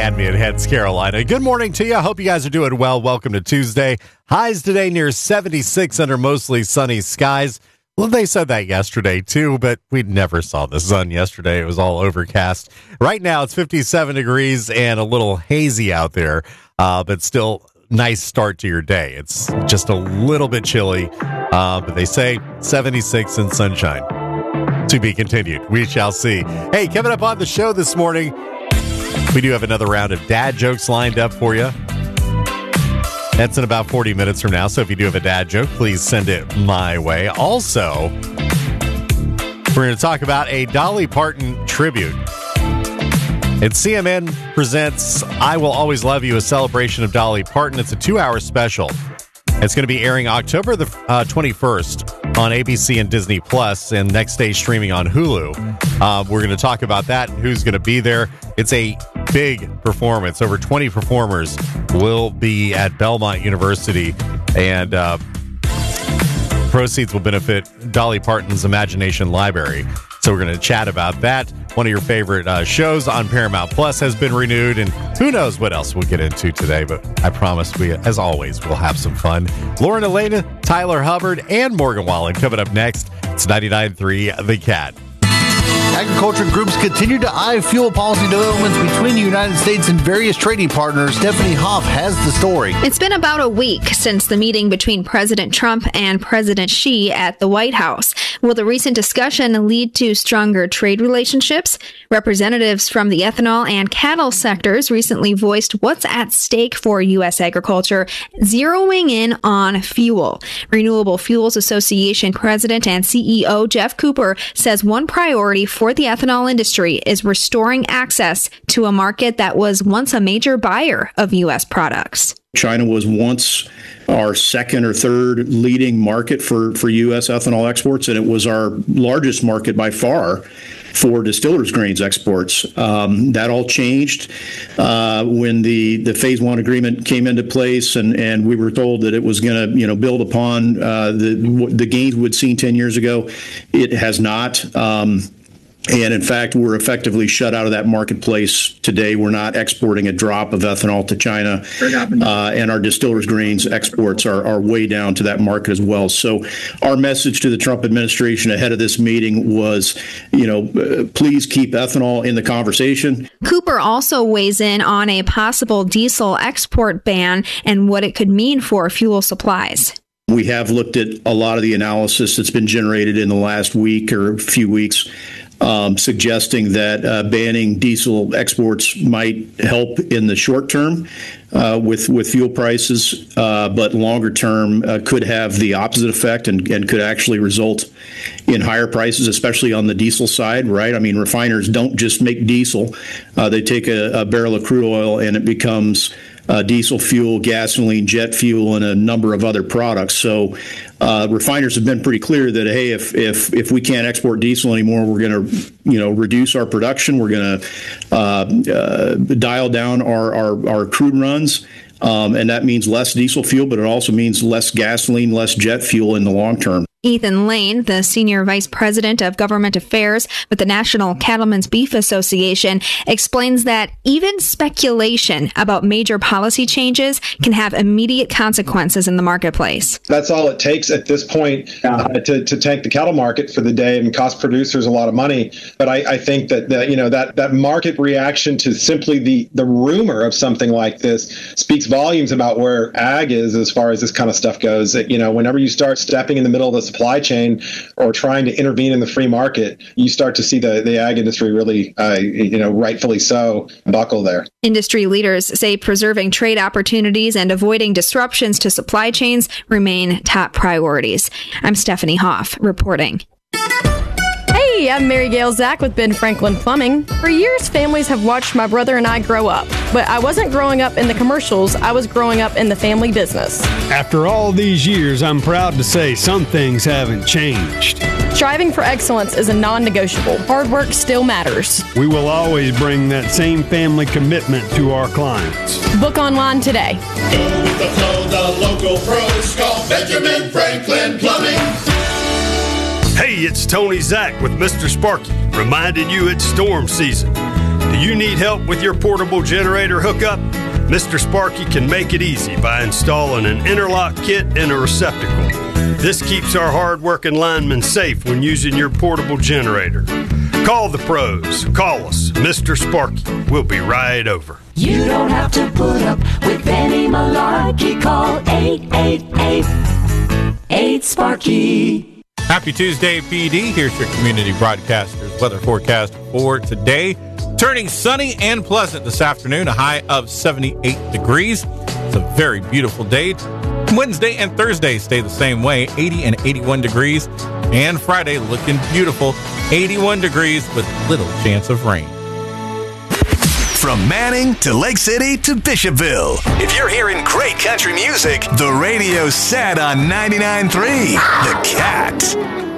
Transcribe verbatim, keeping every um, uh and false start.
Academy at Heads, Carolina. Good morning to you. I hope you guys are doing well. Welcome to Tuesday. Highs today near seventy-six under mostly sunny skies. Well, they said that yesterday, too, but we never saw the sun yesterday. It was all overcast. Right now, it's fifty-seven degrees and a little hazy out there, uh, but still nice start to your day. It's just a little bit chilly, uh, but they say seventy-six and sunshine. To be continued. We shall see. Hey, coming up on the show this morning, we do have another round of dad jokes lined up for you. That's in about forty minutes from now, so if you do have a dad joke, please send it my way. Also, we're going to talk about a Dolly Parton tribute. And C M N presents I Will Always Love You, a celebration of Dolly Parton. It's a two-hour special. It's going to be airing October the uh, twenty-first on A B C and Disney Plus, and next day streaming on Hulu. Uh, we're going to talk about that and who's going to be there. It's a big performance. Over twenty performers will be at Belmont University, and uh, proceeds will benefit Dolly Parton's Imagination Library. So we're going to chat about that. One of your favorite uh, shows on Paramount Plus has been renewed, and who knows what else we'll get into today, but I promise we, as always, we'll have some fun. Lauren Elena, Tyler Hubbard, and Morgan Wallen coming up next. It's ninety-nine point three The Cat. Agriculture groups continue to eye fuel policy developments between the United States and various trading partners. Stephanie Hoff has the story. It's been about a week since the meeting between President Trump and President Xi at the White House. Will the recent discussion lead to stronger trade relationships? Representatives from the ethanol and cattle sectors recently voiced what's at stake for U S agriculture, zeroing in on fuel. Renewable Fuels Association President and C E O Jeff Cooper says one priority for the ethanol industry is restoring access to a market that was once a major buyer of U S products. China was once our second or third leading market for, for U S ethanol exports, and it was our largest market by far for distillers grains exports. Um, that all changed uh, when the, the phase one agreement came into place, and, and we were told that it was going to, you know, build upon uh, the the gains we'd seen ten years ago. It has not. Um, And in fact, we're effectively shut out of that marketplace today. We're not exporting a drop of ethanol to China, uh, and our distillers grains exports are, are way down to that market as well. So our message to the Trump administration ahead of this meeting was, you know, uh, please keep ethanol in the conversation. Cooper also weighs in on a possible diesel export ban and what it could mean for fuel supplies. We have looked at a lot of the analysis that's been generated in the last week or a few weeks, Um, suggesting that uh, banning diesel exports might help in the short term uh, with with fuel prices, uh, but longer term uh, could have the opposite effect and, and could actually result in higher prices, especially on the diesel side, right? I mean, refiners don't just make diesel. Uh, they take a, a barrel of crude oil and it becomes Uh, diesel fuel, gasoline, jet fuel, and a number of other products. So uh, refiners have been pretty clear that, hey, if if if we can't export diesel anymore, we're going to, you know, reduce our production. We're going to uh, uh, dial down our, our, our crude runs. Um, and that means less diesel fuel, but it also means less gasoline, less jet fuel in the long term. Ethan Lane, the Senior Vice President of Government Affairs with the National Cattlemen's Beef Association, explains that even speculation about major policy changes can have immediate consequences in the marketplace. That's all it takes at this point uh, to, to tank the cattle market for the day and cost producers a lot of money. But I, I think that, that you know that, that market reaction to simply the, the rumor of something like this speaks volumes about where ag is as far as this kind of stuff goes. You know, whenever you start stepping in the middle of the supply chain or trying to intervene in the free market, you start to see the, the ag industry really, uh, you know, rightfully so, buckle there. Industry leaders say preserving trade opportunities and avoiding disruptions to supply chains remain top priorities. I'm Stephanie Hoff reporting. Hey, I'm Mary Gail Zach with Ben Franklin Plumbing. For years, families have watched my brother and I grow up. But I wasn't growing up in the commercials, I was growing up in the family business. After all these years, I'm proud to say some things haven't changed. Striving for excellence is a non-negotiable. Hard work still matters. We will always bring that same family commitment to our clients. Book online today. Go with the flow, the local pros call Benjamin Franklin Plumbing. Hey, it's Tony Zach with Mister Sparky, reminding you it's storm season. Do you need help with your portable generator hookup? Mister Sparky can make it easy by installing an interlock kit and a receptacle. This keeps our hard-working linemen safe when using your portable generator. Call the pros. Call us, Mister Sparky. We'll be right over. You don't have to put up with any malarkey. Call eight eight eight, eight Sparky. Happy Tuesday, P D. Here's your community broadcaster's weather forecast for today. Turning sunny and pleasant this afternoon, a high of seventy-eight degrees. It's a very beautiful day. Wednesday and Thursday stay the same way, eighty and eighty-one degrees. And Friday looking beautiful, eighty-one degrees with little chance of rain. From Manning to Lake City to Bishopville. If you're hearing great country music, the radio's set on ninety-nine point three The Cat.